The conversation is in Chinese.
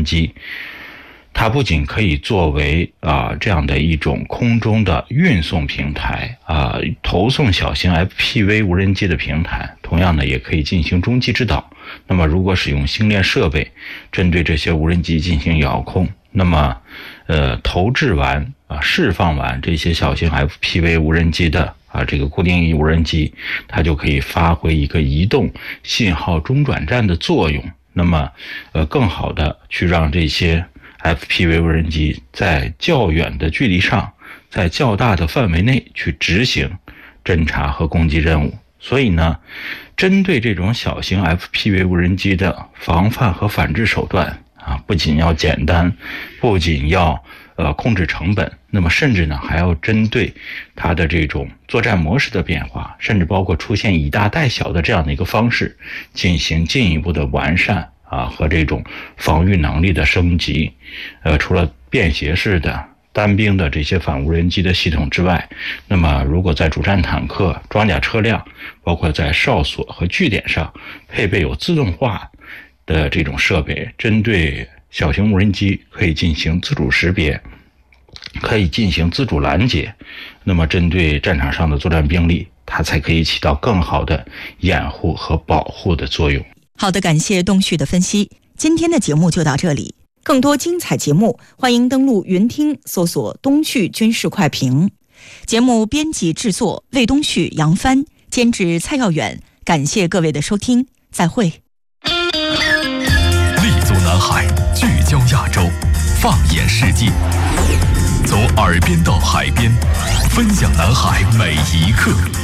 人机，它不仅可以作为这样的一种空中的运送平台投送小型 FPV 无人机的平台，同样呢也可以进行中继指导。那么如果使用星链设备针对这些无人机进行遥控，那么投掷完释放完这些小型 FPV 无人机的这个固定翼无人机，它就可以发挥一个移动信号中转站的作用，那么更好的去让这些 FPV 无人机在较远的距离上，在较大的范围内去执行侦察和攻击任务。所以呢，针对这种小型 FPV 无人机的防范和反制手段不仅要简单，不仅要控制成本，那么甚至呢还要针对它的这种作战模式的变化，甚至包括出现以大带小的这样的一个方式，进行进一步的完善和这种防御能力的升级。除了便携式的单兵的这些反无人机的系统之外，那么如果在主战坦克、装甲车辆，包括在哨所和据点上配备有自动化的这种设备，针对小型无人机可以进行自主识别，可以进行自主拦截，那么针对战场上的作战兵力，它才可以起到更好的掩护和保护的作用。 好的，感谢东旭的分析。今天的节目就到这里，更多精彩节目欢迎登录云听搜索东旭军事快评。节目编辑制作魏东旭、杨帆，监制蔡耀远。感谢各位的收听，再会。 立足南海，聚焦亚洲，放眼世界，从耳边到海边，分享南海每一刻。